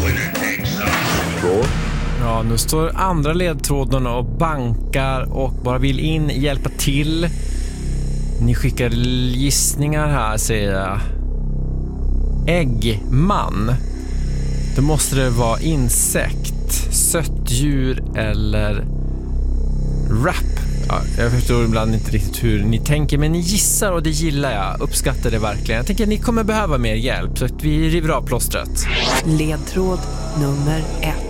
Ja, nu står andra ledtrådarna och bankar och bara vill in, hjälpa till. Ni skickar gissningar här, säger jag. Äggman. Då måste det vara insekt, sött djur eller rap. Ja, jag förstår ibland inte riktigt hur ni tänker, men ni gissar och det gillar jag. Uppskattar det verkligen. Jag tänker att ni kommer behöva mer hjälp, så att vi river av plåstret. Ledtråd nummer 1.